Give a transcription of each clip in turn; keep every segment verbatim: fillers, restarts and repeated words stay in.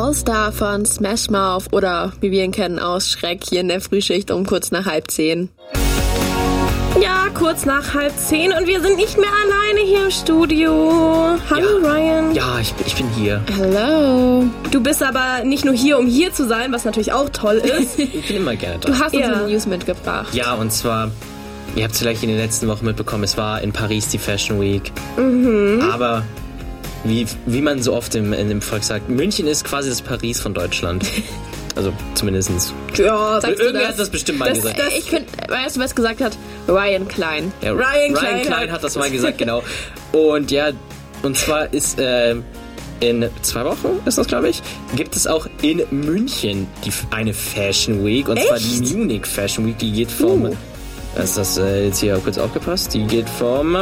All-Star von Smash Mouth oder wie wir ihn kennen aus Shrek hier in der Frühschicht um kurz nach halb zehn. Ja, kurz nach halb zehn und wir sind nicht mehr alleine hier im Studio. Hallo ja. Ryan. Ja, ich, ich bin hier. Hello. Du bist aber nicht nur hier, um hier zu sein, was natürlich auch toll ist. Ich bin immer gerne da. Du hast uns Ja. eine News mitgebracht. Ja, und zwar, ihr habt es vielleicht in den letzten Wochen mitbekommen, es war in Paris die Fashion Week. Mhm. Aber wie, wie man so oft im, in dem Volk sagt, München ist quasi das Paris von Deutschland. Also zumindestens. Ja, Sagst du Irgendwer das? hat das bestimmt mal Das- gesagt. das- Ich finde, weißt du, was gesagt hat? Ryan Klein. Ja, Ryan Ryan Klein Klein hat- hat das mal gesagt, genau. Und ja, und zwar ist äh, in zwei Wochen, ist das glaube ich, gibt es auch in München die, eine Fashion Week. Und zwar die Echt? Munich Fashion Week, die geht vom, Uh. ist das äh, jetzt hier kurz aufgepasst, die geht vom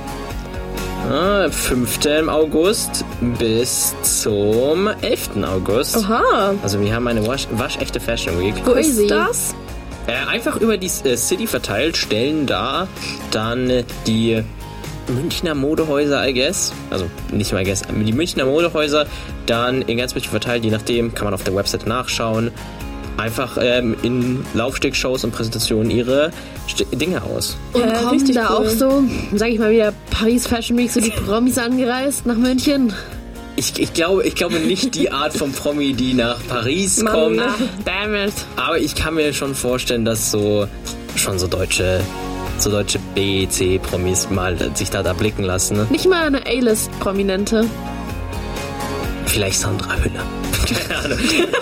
äh, fünften August bis zum elften August. Aha. Also wir haben eine wasch, waschechte Fashion Week. Wo Crazy. ist das? Äh, einfach über die äh, City verteilt stellen da dann äh, die Münchner Modehäuser, I guess. Also nicht mal I guess, die Münchner Modehäuser dann in ganz München verteilt, je nachdem, kann man auf der Website nachschauen. Einfach ähm, in Laufstegshows und Präsentationen ihre St- Dinge aus. Und Äh, kommen richtig da cool. auch so, sag ich mal wieder, Paris Fashion Week, so die Promis angereist nach München? Ich, ich, glaube, ich glaube nicht die Art von Promi, die nach Paris Mann, kommt. na. Damn it. Aber ich kann mir schon vorstellen, dass so schon so deutsche, so deutsche B C-Promis mal sich da, da blicken lassen. Ne? Nicht mal eine A-List-Prominente. Vielleicht Sandra Hüller. Keine Ahnung.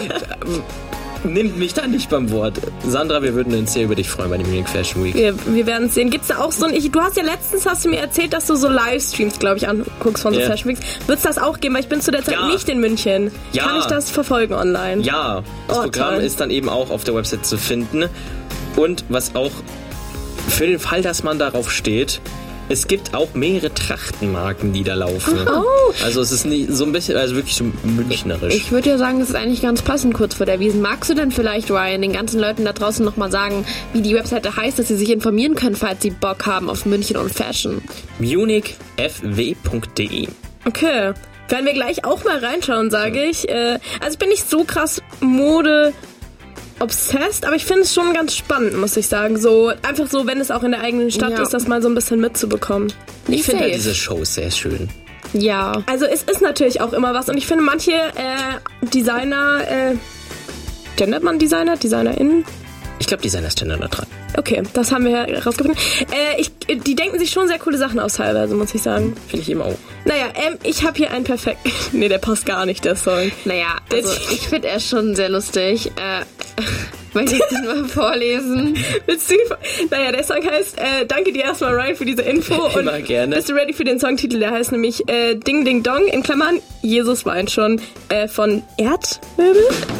Nimmt mich da nicht beim Wort. Sandra, wir würden uns sehr über dich freuen bei der Munich Fashion Week. Wir, wir werden es sehen. Gibt's da auch so ein... Ich, du hast ja letztens, hast du mir erzählt, dass du so Livestreams, glaube ich, anguckst von so Ja. Fashion Weeks. Wird's das auch geben? Weil ich bin zu der Zeit Ja. nicht in München. Ja. Kann ich das verfolgen online? Ja, das Oh, Programm toll. ist dann eben auch auf der Website zu finden. Und was auch für den Fall, dass man darauf steht, es gibt auch mehrere Trachtenmarken, die da laufen. Oh. Also es ist nicht so ein bisschen, also wirklich so münchnerisch. Ich würde ja sagen, das ist eigentlich ganz passend kurz vor der Wiesn. Magst du denn vielleicht, Ryan, den ganzen Leuten da draußen nochmal sagen, wie die Webseite heißt, dass sie sich informieren können, falls sie Bock haben auf München und Fashion? munich f w punkt d e. Okay. Werden wir gleich auch mal reinschauen, sage ich. Äh, also ich bin nicht so krass Mode obsessed, aber ich finde es schon ganz spannend, muss ich sagen. So einfach so, wenn es auch in der eigenen Stadt Ja. ist, das mal so ein bisschen mitzubekommen. Ich finde halt safe. diese Shows sehr schön. Ja. Also es ist natürlich auch immer was und ich finde manche äh, Designer, äh, gendert man Designer, DesignerInnen? Ich glaube, Designer stehen da dran. Okay, das haben wir herausgefunden. Äh, ich, die denken sich schon sehr coole Sachen aus teilweise, muss ich sagen. Finde ich eben auch. Naja, ähm, ich habe hier einen perfekt... nee, der passt gar nicht, der Song. Naja, also ich finde er schon sehr lustig. Äh, möchte ich den mal vorlesen? Willst du, naja, der Song heißt, äh, danke dir erstmal, Ryan, für diese Info. Und Immer gerne. Bist du ready für den Songtitel? Der heißt nämlich äh, Ding Ding Dong, in Klammern, Jesus weint schon, äh, von Erdmöbel.